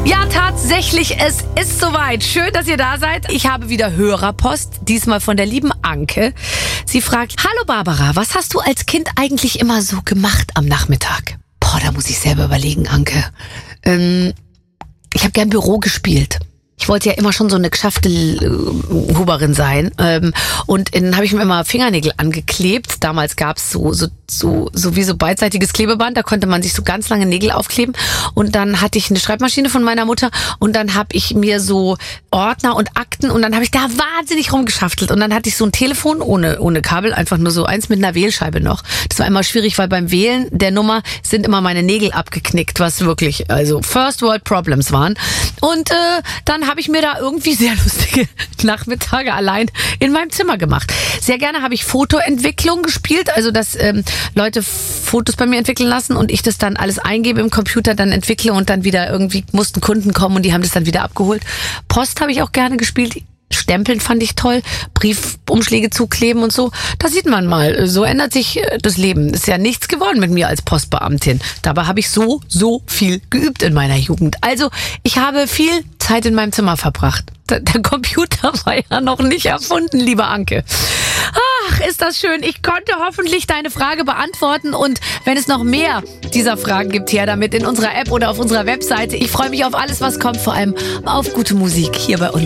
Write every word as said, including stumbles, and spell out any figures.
Ja, tatsächlich, es ist soweit. Schön, dass ihr da seid. Ich habe wieder Hörerpost, diesmal von der lieben Anke. Sie fragt, hallo Barbara, was hast du als Kind eigentlich immer so gemacht am Nachmittag? Boah, da muss ich selber überlegen, Anke. Ähm, ich habe gern Büro gespielt. Ich wollte ja immer schon so eine geschaffte äh, Huberin sein. Ähm, und dann habe ich mir immer Fingernägel angeklebt. Damals gab's so, so, so, so wie so beidseitiges Klebeband. Da konnte man sich so ganz lange Nägel aufkleben. Und dann hatte ich eine Schreibmaschine von meiner Mutter. Und dann habe ich mir so Ordner und Akten. Und dann habe ich da wahnsinnig rumgeschaftelt. Und dann hatte ich so ein Telefon ohne, ohne Kabel. Einfach nur so eins mit einer Wählscheibe noch. Das war immer schwierig, weil beim Wählen der Nummer sind immer meine Nägel abgeknickt. Was wirklich, also First World Problems waren. Und äh, dann habe ich mir da irgendwie sehr lustige Nachmittage allein in meinem Zimmer gemacht. Sehr gerne habe ich Fotoentwicklung gespielt, also dass ähm, Leute Fotos bei mir entwickeln lassen und ich das dann alles eingebe im Computer, dann entwickle und dann wieder irgendwie mussten Kunden kommen und die haben das dann wieder abgeholt. Post habe ich auch gerne gespielt. Stempeln fand ich toll, Briefumschläge zukleben und so. Da sieht man mal, so ändert sich das Leben. Ist ja nichts geworden mit mir als Postbeamtin. Dabei habe ich so, so viel geübt in meiner Jugend. Also ich habe viel Zeit in meinem Zimmer verbracht. Der, der Computer war ja noch nicht erfunden, liebe Anke. Ach, ist das schön. Ich konnte hoffentlich deine Frage beantworten und wenn es noch mehr dieser Fragen gibt, her damit in unserer App oder auf unserer Webseite. Ich freue mich auf alles, was kommt, vor allem auf gute Musik hier bei uns.